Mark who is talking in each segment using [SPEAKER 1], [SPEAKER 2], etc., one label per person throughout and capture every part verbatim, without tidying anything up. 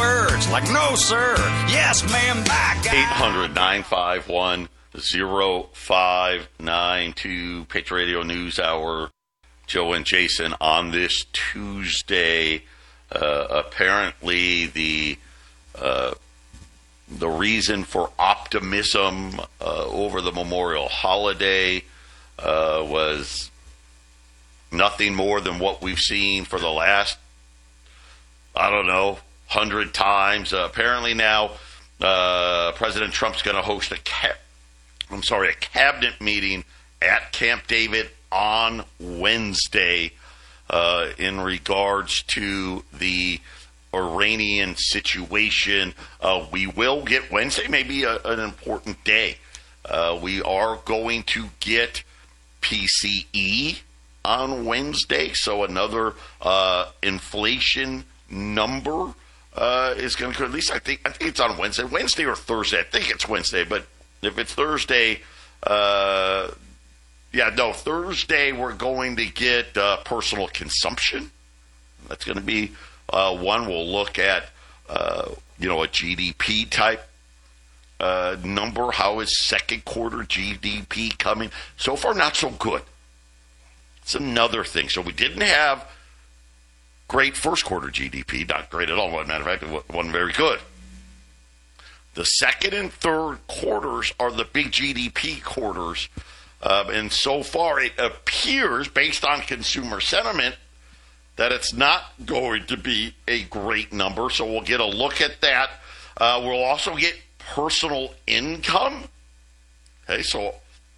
[SPEAKER 1] words like no, sir, yes, ma'am, by God.
[SPEAKER 2] eight hundred, nine five one, oh five nine two, Patriot Radio News Hour. Joe and Jason on this Tuesday. Uh, apparently, the uh, the reason for optimism uh, over the Memorial holiday uh, was nothing more than what we've seen for the last, I don't know, hundred times. Uh, apparently now, uh, President Trump's going to host a ca- I'm sorry, a cabinet meeting at Camp David on Wednesday uh, in regards to the Iranian situation. Uh, we will get Wednesday, maybe a, an important day. Uh, we are going to get P C E on Wednesday, so another uh, inflation number uh, is going to, at least I think I think it's on Wednesday, Wednesday or Thursday. I think it's Wednesday, but if it's Thursday, uh, yeah, no, Thursday we're going to get uh, personal consumption. That's going to be uh, one. We'll look at, uh, you know, a G D P type uh, number. How is second quarter G D P coming? So far, not so good. It's another thing. So we didn't have great first quarter G D P, not great at all. As a matter of fact, it wasn't very good. The second and third quarters are the big G D P quarters. Uh, and so far, it appears, based on consumer sentiment, that it's not going to be a great number. So we'll get a look at that. Uh, we'll also get personal income. Okay, so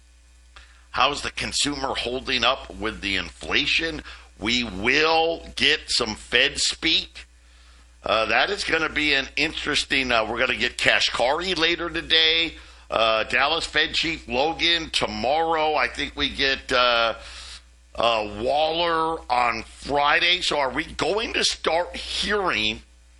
[SPEAKER 2] how's the consumer holding up with the inflation? We will get some Fed speak. Uh, that is going to be an interesting, uh, we're going to get Kashkari later today. Uh, Dallas Fed Chief Logan tomorrow. I think we get uh, uh, Waller on Friday. So are we going to start hearing,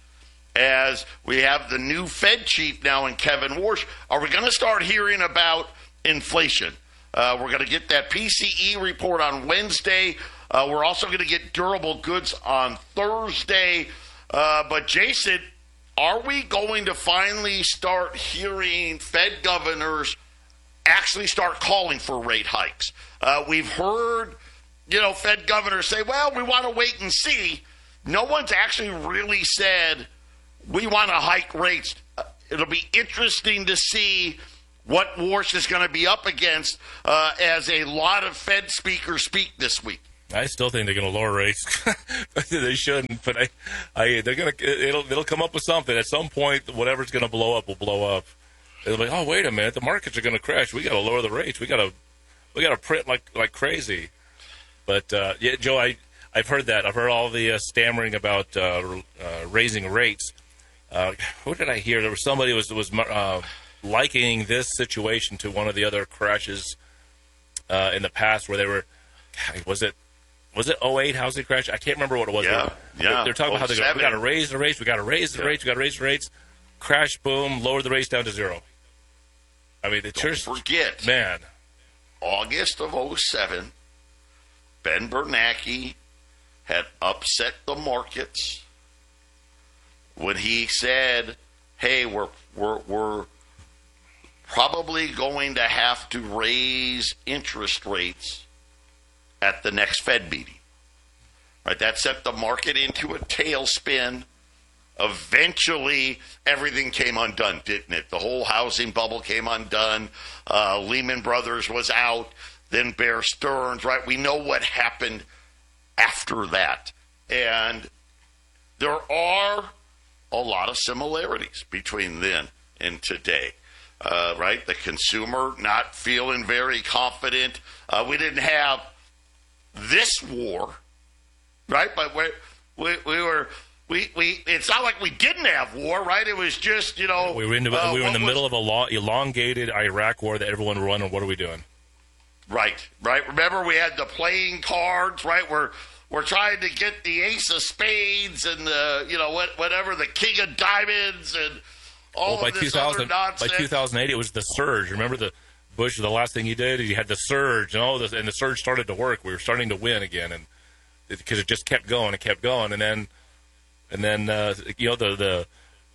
[SPEAKER 2] as we have the new Fed chief now in Kevin Warsh, are we going to start hearing about inflation? Uh, we're going to get that P C E report on Wednesday. Uh, we're also going to get durable goods on Thursday. Uh, but, Jason, are we going to finally start hearing Fed governors actually start calling for rate hikes? Uh, we've heard, you know, Fed governors say, well, we want to wait and see. No one's actually really said we want to hike rates. Uh, it'll be interesting to see what Warsh is going to be up against uh, as a lot of Fed speakers speak this week.
[SPEAKER 3] I still think they're going to lower rates. They shouldn't, but I, I, they're going to. It'll, it'll come up with something at some point. Whatever's going to blow up will blow up. It'll be, oh, wait a minute, the markets are going to crash. We got to lower the rates. We got to, we got to print like like crazy. But uh, yeah, Joe, I, I've heard that. I've heard all the uh, stammering about uh, uh, raising rates. Uh, what did I hear? There was somebody was was uh, likening this situation to one of the other crashes uh, in the past, where they were. Was it? Was it oh eight housing crash? I can't remember what it was.
[SPEAKER 2] Yeah,
[SPEAKER 3] they're,
[SPEAKER 2] yeah.
[SPEAKER 3] They're talking about how they're we got to raise the rates, we got to raise the
[SPEAKER 2] yeah.
[SPEAKER 3] rates, we got to raise the rates. Crash, boom, lower the rates down to zero. I mean, it's
[SPEAKER 2] Don't
[SPEAKER 3] just
[SPEAKER 2] forget,
[SPEAKER 3] man.
[SPEAKER 2] August of oh seven, Ben Bernanke had upset the markets when he said, "Hey, we're we're we're probably going to have to raise interest rates at the next Fed meeting." Right, that set the market into a tailspin. Eventually, everything came undone, didn't it? The whole housing bubble came undone. Uh, Lehman Brothers was out. Then Bear Stearns, right? We know what happened after that. And there are a lot of similarities between then and today. Uh, right? The consumer not feeling very confident. Uh, we didn't have this war, right? But we we we were we we. It's not like we didn't have war, right? It was just, you know,
[SPEAKER 3] we were in the,
[SPEAKER 2] uh,
[SPEAKER 3] we were in the
[SPEAKER 2] was,
[SPEAKER 3] middle of a long, elongated Iraq war that everyone won. And what are we doing?
[SPEAKER 2] Right, right. Remember, we had the playing cards, right? We're we're trying to get the ace of spades and the, you know, what whatever, the king of diamonds and all
[SPEAKER 3] well,
[SPEAKER 2] of this other nonsense.
[SPEAKER 3] By two thousand eight, it was the surge. Remember the Bush, the last thing he did, he had the surge, and all this, and the surge started to work. We were starting to win again, and because it, it just kept going and kept going, and then, and then, uh, you know, the the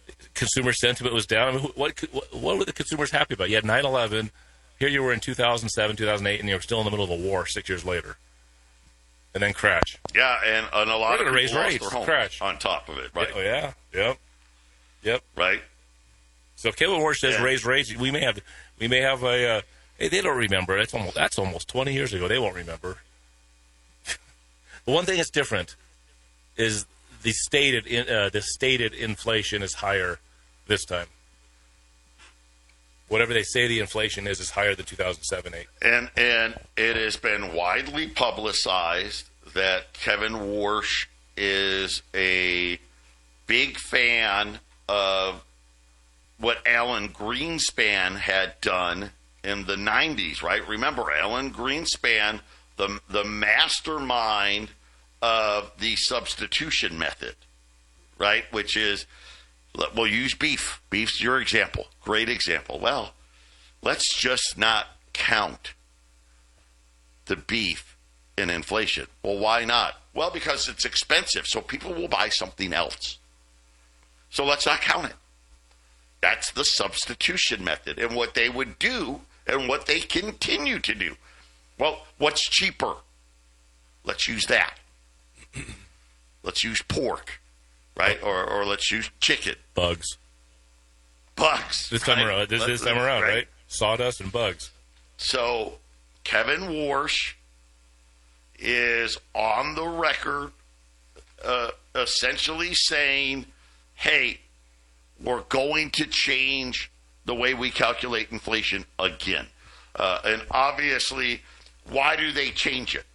[SPEAKER 3] consumer sentiment was down. I mean, what, what what were the consumers happy about? You had nine eleven. Here you were in two thousand seven, two thousand eight, and you were still in the middle of a war six years later. And then crash.
[SPEAKER 2] Yeah, and, and a lot
[SPEAKER 3] We're
[SPEAKER 2] of
[SPEAKER 3] gonna
[SPEAKER 2] people
[SPEAKER 3] raise
[SPEAKER 2] lost
[SPEAKER 3] rates,
[SPEAKER 2] their homes
[SPEAKER 3] crash.
[SPEAKER 2] on top of it, right?
[SPEAKER 3] Oh, yeah. Yep. Yep.
[SPEAKER 2] Right?
[SPEAKER 3] So if Cable War says
[SPEAKER 2] Yeah.
[SPEAKER 3] raise rates, we may have we may have a uh, hey, they don't remember. That's almost that's almost twenty years ago. They won't remember. The one thing that's different is the stated in, uh, the stated inflation is higher this time. Whatever they say the inflation is is higher than two thousand seven, eight.
[SPEAKER 2] And and it has been widely publicized that Kevin Warsh is a big fan of what Alan Greenspan had done in the nineties, right? Remember, Alan Greenspan, the the mastermind of the substitution method, right? Which is, we'll use beef. Beef's your example. Great example. Well, let's just not count the beef in inflation. Well, why not? Well, because it's expensive, so people will buy something else. So let's not count it. That's the substitution method. And what they would do and what they continue to do. Well, what's cheaper? Let's use that. Let's use pork, right? Or or let's use chicken.
[SPEAKER 3] Bugs.
[SPEAKER 2] Bugs.
[SPEAKER 3] This time
[SPEAKER 2] right?
[SPEAKER 3] around, this, this
[SPEAKER 2] Let's-
[SPEAKER 3] time around, right? Sawdust and bugs.
[SPEAKER 2] So Kevin Warsh is on the record uh, essentially saying, hey, we're going to change the way we calculate inflation again. Uh, and obviously, why do they change it?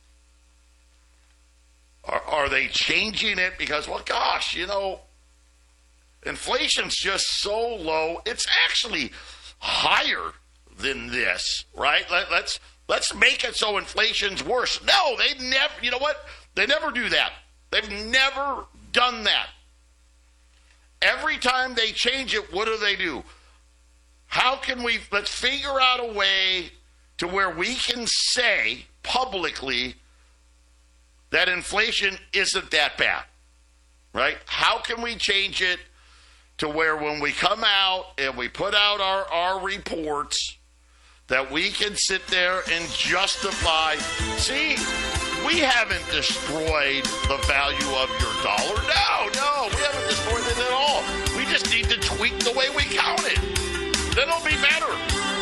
[SPEAKER 2] Are, are they changing it because, well, gosh, you know, inflation's just so low. It's actually higher than this, right? Let, let's let's make it so inflation's worse. No, they never. You know what? They never do that. They've never done that. Every time they change it, what do they do? How can we? Let's figure out a way to where we can say publicly that inflation isn't that bad, right? How can we change it to where when we come out and we put out our, our reports that we can sit there and justify, see, we haven't destroyed the value of your dollar. No, no, we haven't destroyed it at all. We just need to tweak the way we count it. Then it'll be better.